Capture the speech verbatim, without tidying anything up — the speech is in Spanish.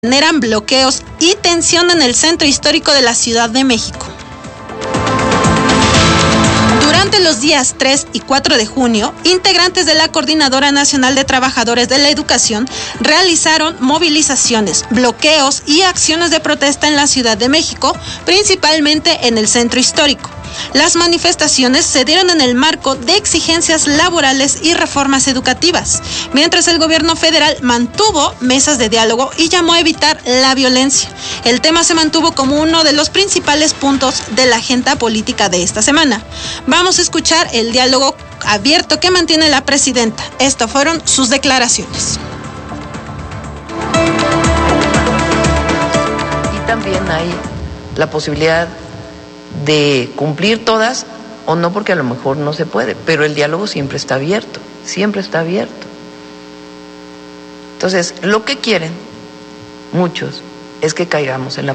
generan bloqueos y tensión en el centro histórico de la Ciudad de México. Durante los días tres y cuatro de junio, integrantes de la Coordinadora Nacional de Trabajadores de la Educación realizaron movilizaciones, bloqueos y acciones de protesta en la Ciudad de México, principalmente en el centro histórico. Las manifestaciones se dieron en el marco de exigencias laborales y reformas educativas, mientras el gobierno federal mantuvo mesas de diálogo y llamó a evitar la violencia. El tema se mantuvo como uno de los principales puntos de la agenda política de esta semana. Vamos a escuchar el diálogo abierto que mantiene la presidenta. Estas fueron sus declaraciones. Y también hay la posibilidad de cumplir todas o no, porque a lo mejor no se puede, pero el diálogo siempre está abierto, siempre está abierto. Entonces, lo que quieren muchos es que caigamos en la